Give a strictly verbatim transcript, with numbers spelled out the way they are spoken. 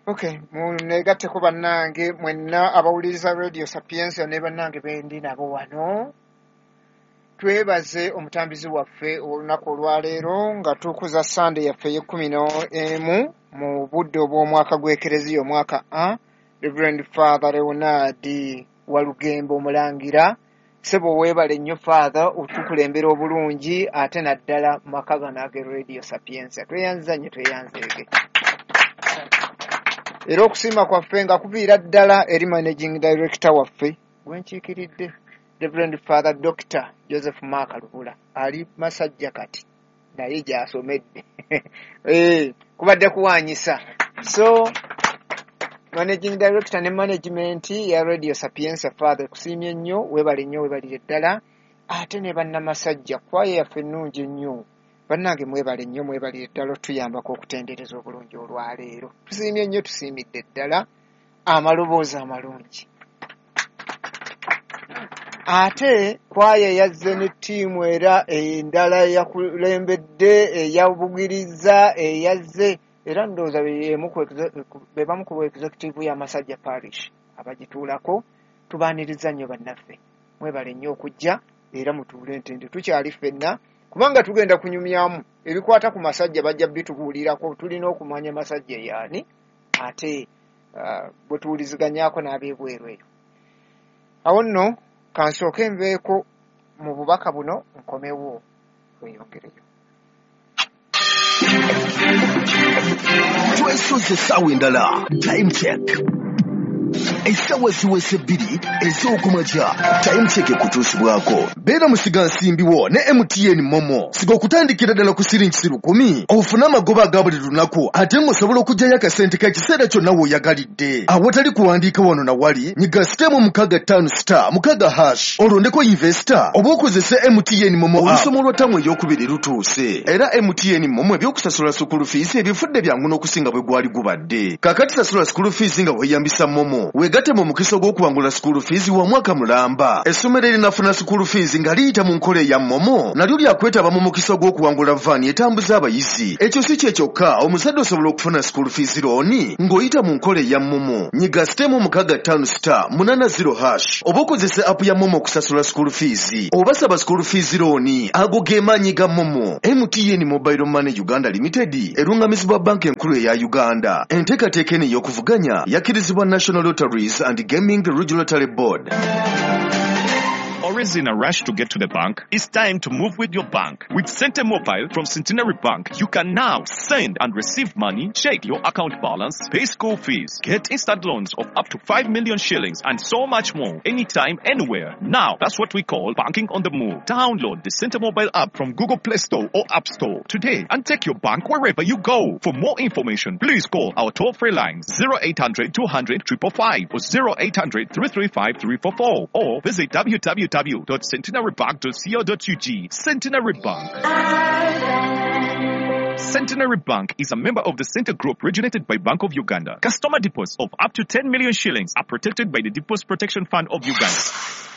Okay, munegatteko bannange mwenna abawuliriza Radio Sapienza ne bannange bendi nabo wano. Twebaze omutambizi waffe olunaku olwaleero nga tukuza Sunday yaffe y'ekkumi n'emu mu budde obw'omwaka gw'ekereziya omwaka A, Reverend Father Leonard Walugembe Omulangira. Sebo weebale nnyo Father otukulembera obulungi ate naddala mu maka gano age Radio Sapienza. Tweyanza nnyo tweyanzeege. Era okusiima kwaffe nga kuviira ddala eri Managing Director waffe gwenkiikiridde Reverend Father Doctor Joseph Mark Lubula ali Masajja kati naye gy'asomedde eh kubadde kuwanyisa. So Managing Director ne management ya Radio Sapienza Father kusiimye nnyo, weebale nnyo weebalire ddala ate ne bannamasajja kwaye yaffe ennungi ennyo. Bannange mwebale nnyo mwebalire ddala otuyambako okutendereza obulungi olwaleero. Tusiimye nnyo tusiimidde ddala amaloboozi amalungi. Ate kwaye yazze ne ttiimu era endala yakulembedde eyabugiriza eyazze era ndowooza be bamu ku executive y'Amasajja Parish abagituulako. Tubaaniriza nnyo bannaffe, mwebale nnyo okujja era mutuule ntende tukyali ffenna kubanga tugenda kunyumyamu ebikwata ku masajja bajja bitubuulirako. Tulina okumanya masajja yaani ate uh, bwe tuwuliziganyako n'abeebweru eyo. Awo nno kansooke nveeko mu bubaka buno nkomewo weyongereyo. Twesoze essaawa endala time check. Essaawa ziweze bbiri ez'okumakya time check ekutuusibwako. Beera musiga nsimbiwo ne M T N Momo. Siga okutandikira ddala ku siringi lukumi ofune amagoba aga buli lunaku ate ng'osobola okuggyayo akasente ka kiseera kyonna w'oyagalidde. Awatali kuwandiika wano na wali nyiga sitemu mukaaga ttaano star mukaaga hash olondeko investor oba okozese M T N Momo olusomo lwa ttamu ey'okubiri lutuuse. Era M T N Momo ebyokusasula school fees ebifudde byangu n'okusinga bwe gwali gubadde. Kaakati sasula school fees nga weeyambisa Momo weegatte mu mukisa gw'okuwangula school fees wa mwaka mulamba. Essomero erinafuna school fees nga liyita mu nkola eya Momo nalyo lyakwetaba mu mukisa gw'okuwangula vaani etambuza abayizi. Ekyo si kye kyokka, omuzadde osobola okufuna school fees looni ng'oyita mu nkola eya Momo. Nyiga sitemu mukaaga ttaano star munaana zero hash oba okozese app ya Momo okusasula school fees oba saba school fees looni. Ago ge maanyi ga Momo. M T N Mobile Money Uganda Limited erungamizibwa banka enkulu eya Uganda. Enteekateeka eno ey'okuvuganya yakkirizibwa National Lotteries and Gaming Regulatory Board. Always in a rush to get to the bank? It's time to move with your bank. With Cente Mobile from Centenary Bank, you can now send and receive money, check your account balance, pay school fees, get instant loans of up to five million shillings, and so much more, anytime, anywhere. Now, that's what we call banking on the move. Download the Cente Mobile app from Google Play Store or App Store today and take your bank wherever you go. For more information, please call our toll-free lines zero eight hundred two hundred five five five or zero eight hundred three three five three four four or visit w w w dot centenary bank dot co dot u g. Centenary Bank. Centenary Bank is a member of the Center Group originated by Bank of Uganda. Customer deposits of up to ten million shillings are protected by the Deposit Protection Fund of Uganda.